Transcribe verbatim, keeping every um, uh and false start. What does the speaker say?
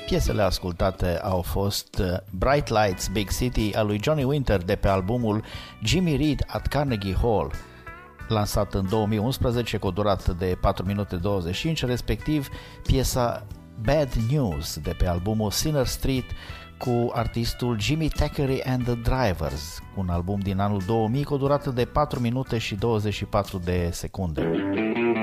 Piesele ascultate au fost Bright Lights, Big City a lui Johnny Winter de pe albumul Jimmy Reed at Carnegie Hall, lansat în două mii unsprezece cu o durată de patru minute douăzeci și cinci, respectiv piesa Bad News de pe albumul Sinner Street cu artistul Jimmy Thackeray and the Drivers, un album din anul două mii cu o durată de patru minute și douăzeci și patru de secunde.